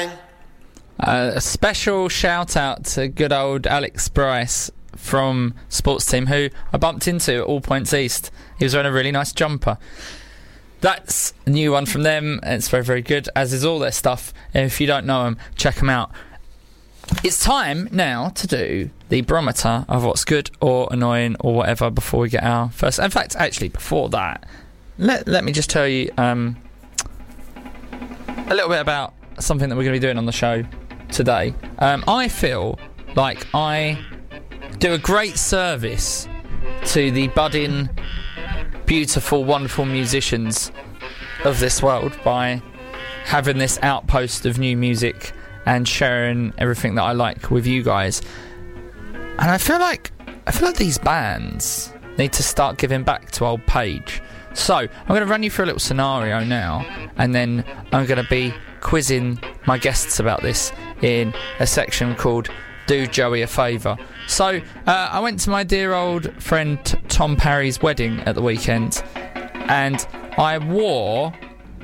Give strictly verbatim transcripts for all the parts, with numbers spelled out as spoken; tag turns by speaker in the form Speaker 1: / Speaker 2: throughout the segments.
Speaker 1: bang.
Speaker 2: Uh, a special shout out to good old Alex Bryce from Sports Team, who I bumped into at All Points East. He was wearing a really nice jumper. That's a new one from them, and it's very, very good, as is all their stuff. And if you don't know them, check them out. It's time now to do the barometer of what's good or annoying or whatever before we get our first... In fact, actually, before that, let, let me just tell you um, a little bit about something that we're going to be doing on the show today. Um, I feel like I do a great service to the budding, beautiful, wonderful musicians of this world by having this outpost of new music and sharing everything that I like with you guys. And I feel like I feel like these bands need to start giving back to old Page. So I'm going to run you through a little scenario now, and then I'm going to be quizzing my guests about this in a section called Do Joey a Favour. So uh, I went to my dear old friend T- Tom Parry's wedding at the weekend, and I wore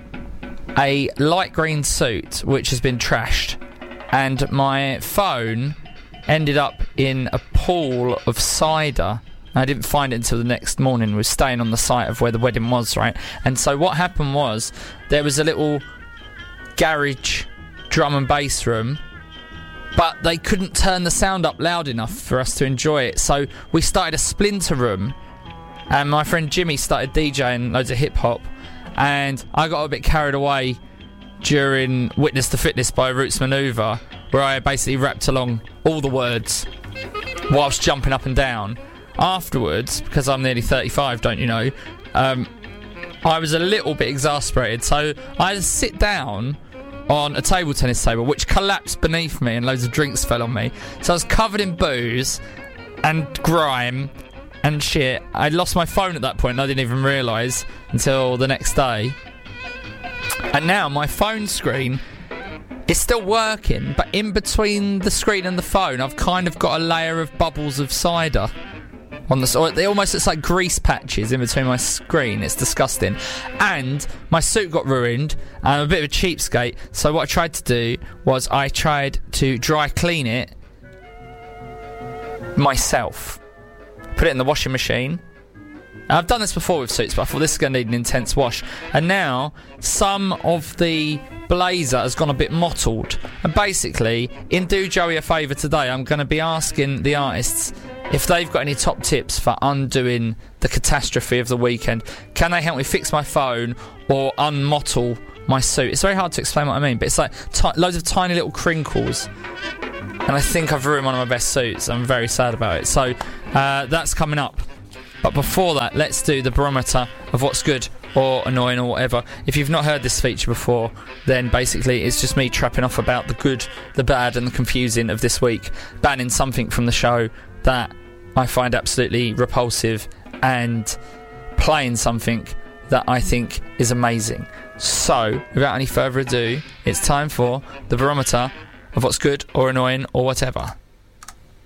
Speaker 2: a light green suit which has been trashed, and my phone ended up in a pool of cider. I didn't find it until the next morning. We were staying on the site of where the wedding was, right? And so what happened was there was a little garage drum and bass room, but they couldn't turn the sound up loud enough for us to enjoy it. So we started a splinter room, and my friend Jimmy started DJing loads of hip-hop, and I got a bit carried away during Witness to Fitness by Roots Maneuver, where I basically rapped along all the words whilst jumping up and down. Afterwards, because I'm nearly thirty-five, don't you know, um, I was a little bit exasperated, so I had to sit down on a table tennis table, which collapsed beneath me and loads of drinks fell on me. So I was covered in booze and grime and shit. I lost my phone at that point, and I didn't even realise until the next day. And now my phone screen is still working, but in between the screen and the phone, I've kind of got a layer of bubbles of cider on the, or it almost looks like grease patches in between my screen. It's disgusting. And my suit got ruined. I'm a bit of a cheapskate, so what I tried to do was I tried to dry clean it myself. Put it in the washing machine. Now, I've done this before with suits, but I thought this is going to need an intense wash. And now some of the blazer has gone a bit mottled. And basically, in Do Joey a Favour today, I'm going to be asking the artists if they've got any top tips for undoing the catastrophe of the weekend. Can they help me fix my phone or unmottle my suit? It's very hard to explain what I mean, but it's like t- loads of tiny little crinkles. And I think I've ruined one of my best suits. I'm very sad about it. So uh, that's coming up. But before that, let's do the barometer of what's good or annoying or whatever. If you've not heard this feature before, then basically it's just me trapping off about the good, the bad and the confusing of this week, banning something from the show that I find absolutely repulsive, and playing something that I think is amazing. So, without any further ado, it's time for the barometer of what's good or annoying or whatever.